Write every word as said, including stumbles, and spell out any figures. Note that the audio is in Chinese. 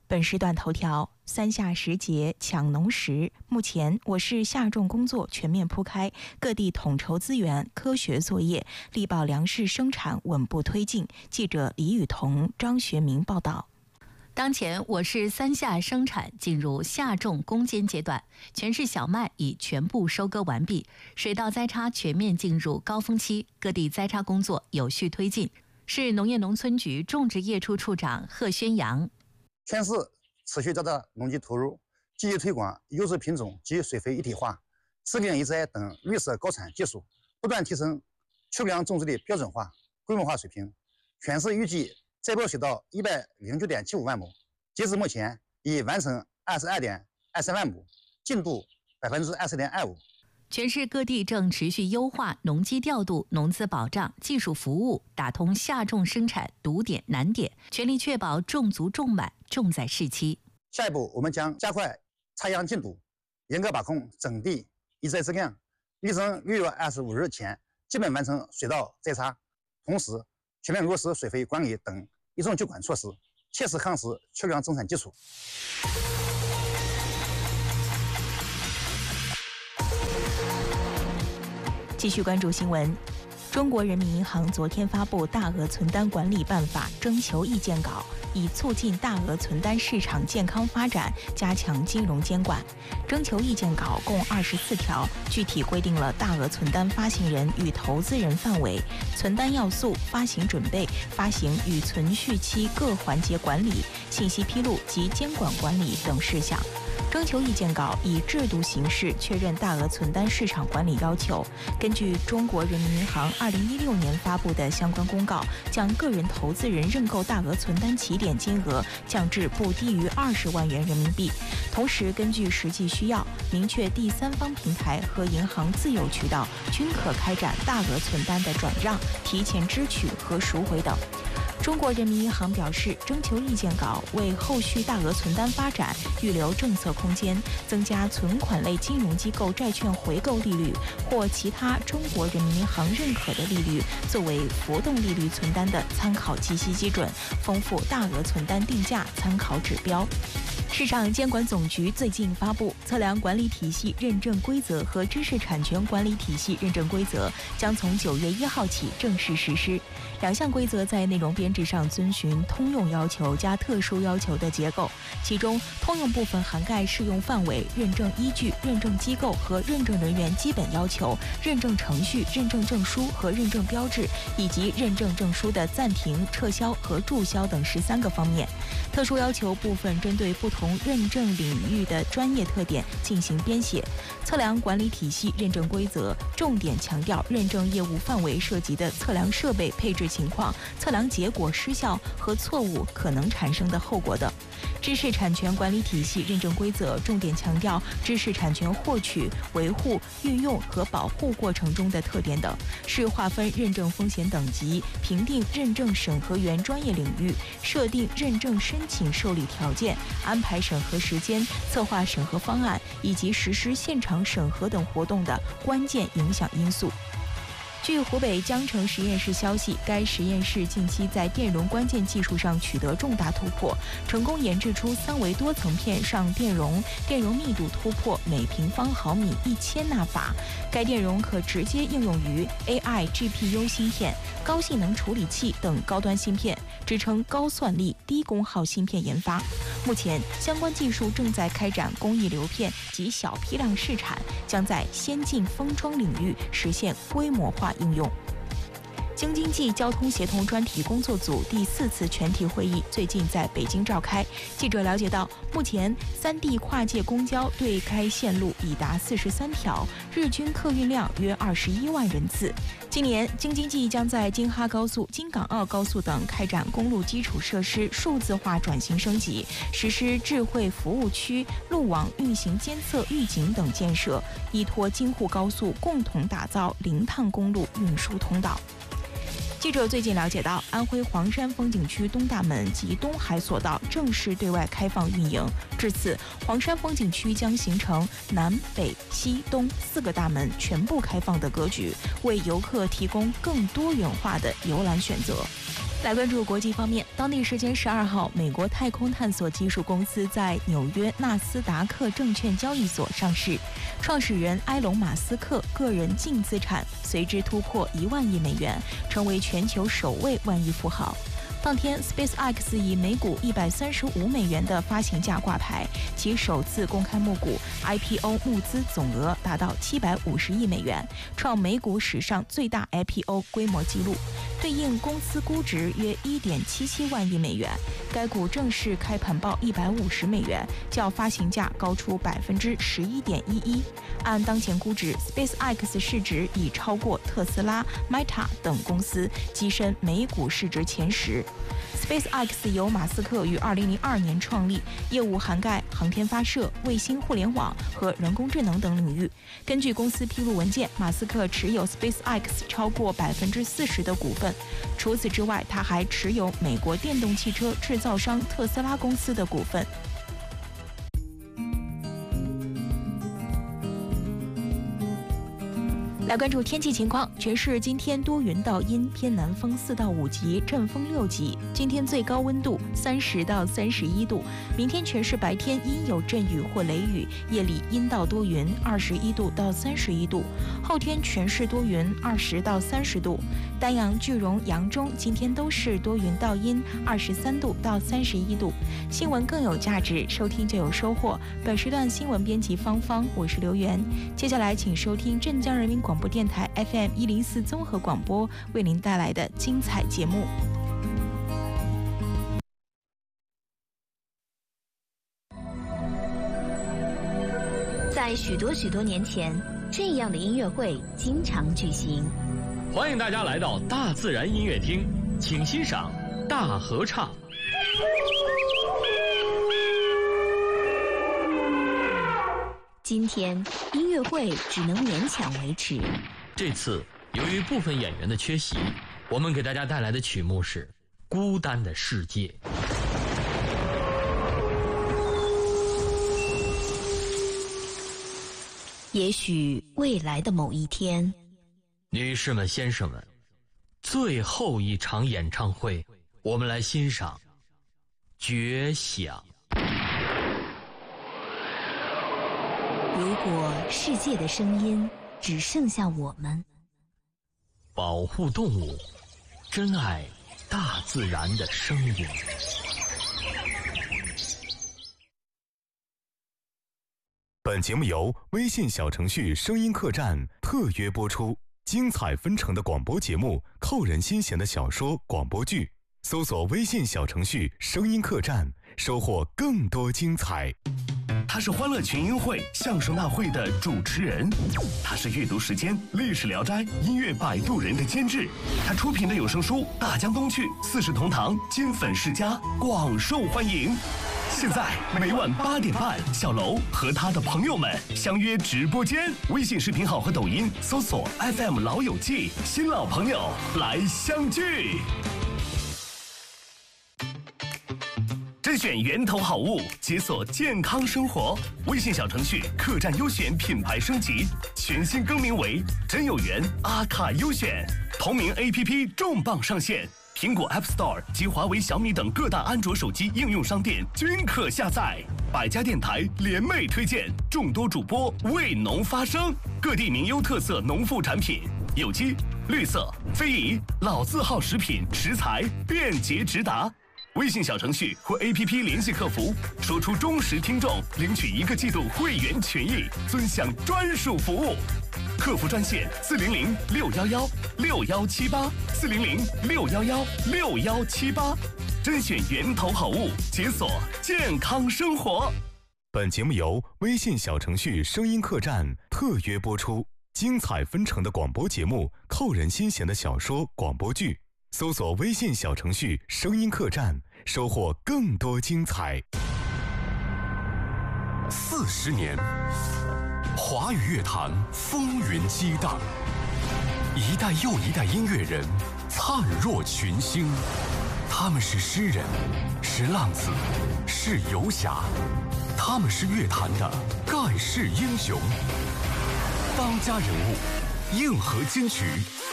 本时段头条：三夏时节抢农时，目前我市夏种工作全面铺开，各地统筹资源，科学作业，力保粮食生产稳步推进。记者李雨桐、张学明报道。 当前我市三夏生产进入夏种攻坚阶段，全市小麦已全部收割完毕，水稻栽插全面进入高峰期，各地栽插工作有序推进。市农业农村局种植业处处长贺宣阳： 全市持续加大农机投入，积极推广优质品种及水肥一体化、治病益灾等绿色高产技术，不断提升粗粮种植的标准化、规模化水平。全市预计栽播水稻一百零九点七五万亩，截至目前已完成二十二点二三万亩，进度百分之二十点二五。 全市各地正持续优化农机调度、农资保障、技术服务，打通夏种生产堵点难点，全力确保种足种满，种在适期。 下一步，我们将加快插秧进度，严格把控整地移栽质量，力争六月二十五日前基本完成水稻栽插，同时全面落实水肥管理等一纵监管措施，切实夯实粗粮生产基础。 继续关注新闻。中国人民银行昨天发布《大额存单管理办法》征求意见稿，以促进大额存单市场健康发展，加强金融监管。征求意见稿共二十四条，具体规定了大额存单发行人与投资人范围、存单要素、发行准备、发行与存续期各环节管理、信息披露及监管管理等事项。征求意见稿以制度形式确认大额存单市场管理要求。根据中国人民银行二零一六年发布的相关公告，将个人投资人认购大额存单起点金额降至不低于二十万元人民币。同时，根据实际需要，明确第三方平台和银行自有渠道均可开展大额存单的转让、提前支取和赎回等。中国人民银行表示，征求意见稿为后续大额存单发展预留政策空间，增加存款类金融机构债券回购利率或其他中国人民银行认可的利率作为浮动利率存单的参考计息基准，丰富大额存单定价参考指标。市场监管总局最近发布测量管理体系认证规则和知识产权管理体系认证规则，将从九月一号起正式实施。两项规则在内容编制上遵循通用要求加特殊要求的结构，其中通用部分涵盖适用范围、认证依据、认证机构和认证人员基本要求、认证程序、认证证书和认证标志，以及认证证书的暂停、撤销和注销等十三个方面。特殊要求部分针对不同认证领域的专业特点进行编写。测量管理体系认证规则重点强调认证业务范围涉及的测量设备配置情况、测量结果失效和错误可能产生的后果等。知识产权管理体系认证规则重点强调知识产权获取、维护、运用和保护过程中的特点等，是划分认证风险等级、评定认证审核员专业领域、设定认证申请受理条件、安排审核时间、策划审核方案以及实施现场审核等活动的关键影响因素。据湖北江城实验室消息，该实验室近期在电容关键技术上取得重大突破，成功研制出三维多层片上电容，电容密度突破每平方毫米一千纳法。该电容可直接应用于 A I、G P U 芯片、高性能处理器等高端芯片，支撑高算力、低功耗芯片研发。目前，相关技术正在开展工艺流片及小批量试产，将在先进封装领域实现规模化应用。京津冀交通协同专题工作组第四次全体会议最近在北京召开。记者了解到，目前三地跨界公交对该线路已达四十三条，日均客运量约二十一万人次。今年，京津冀将在京哈高速、京港澳高速等开展公路基础设施数字化转型升级，实施智慧服务区、路网运行监测预警等建设，依托京沪高速共同打造零碳公路运输通道。记者最近了解到，安徽黄山风景区东大门及东海索道正式对外开放运营。至此，黄山风景区将形成南北西东四个大门全部开放的格局，为游客提供更多元化的游览选择。 来关注国际方面，当地时间十二号，美国太空探索技术公司在纽约纳斯达克证券交易所上市，创始人埃隆·马斯克个人净资产随之突破一万亿美元，成为全球首位万亿富豪。当天 ，SpaceX 以每股一百三十五美元的发行价挂牌，其首次公开募股 I P O 募资总额达到七百五十亿美元，创美股史上最大 I P O 规模纪录，对应公司估值约一点七七万亿美元。该股正式开盘报一百五十美元，较发行价高出百分之十一点一一。按当前估值 ，SpaceX 市值已超过特斯拉、Meta 等公司，跻身美股市值前十。SpaceX 由马斯克于二零零二年创立，业务涵盖航天发射、卫星互联网和人工智能等领域。根据公司披露文件，马斯克持有 SpaceX 超过百分之四十的股份。除此之外，他还持有美国电动汽车制造商特斯拉公司的股份。来关注天气情况，全市今天多云到阴，偏南风四到五级，阵风六级。今天最高温度三十到三十一度。明天全市白天阴有阵雨或雷雨，夜里阴到多云，二十一度到三十一度。后天全市多云，二十到三十度。丹阳、句容、扬中今天都是多云到阴，二十三度到三十一度。新闻更有价值，收听就有收获。本时段新闻编辑芳芳，我是刘源。接下来请收听镇江人民广播电台 F M 一零四综合广播为您带来的精彩节目。 在许多许多年前，这样的音乐会经常举行。 欢迎大家来到大自然音乐厅，请欣赏大合唱。 今天音乐会只能勉强维持。 这次由于部分演员的缺席，我们给大家带来的曲目是《孤单的世界》。 也许未来的某一天， 女士们、先生们，最后一场演唱会，我们来欣赏《绝响》。 如果世界的声音只剩下我们， 保护动物，珍爱大自然的声音。 本节目由微信小程序声音客栈特约播出，精彩纷呈的广播节目，扣人心弦的小说、广播剧，搜索微信小程序声音客栈，收获更多精彩。 他是欢乐群英会相声大会的主持人，他是阅读时间历史聊斋音乐摆渡人的监制，他出品的有声书《大江东去》《四世同堂》《金粉世家》广受欢迎。现在每晚八点半，小楼和他的朋友们相约直播间，微信视频号和抖音搜索 F M 老友记，新老朋友来相聚。甄选源头好物，解锁健康生活。微信小程序客栈优选品牌升级，全新更名为真有缘阿卡优选。同名 A P P 重磅上线，苹果 App Store 及华为、小米等各大安卓手机应用商店均可下载。百家电台联袂推荐，众多主播为农发声，各地名优特色农副产品，有机、绿色、非遗、老字号食品食材便捷直达。微信小程序或 A P P 联系客服，说出忠实听众，领取一个季度会员权益，尊享专属服务。客服专线四零零六幺幺六幺七八四零零六幺幺六幺七八，甄选源头好物，解锁健康生活。 本节目由微信小程序声音客栈特约播出，精彩纷呈的广播节目，扣人心弦的小说、广播剧，搜索微信小程序声音客栈，收获更多精彩。 四十年，华语乐坛风云激荡，一代又一代音乐人灿若群星。他们是诗人，是浪子，是游侠，他们是乐坛的盖世英雄。当家人物，硬核金曲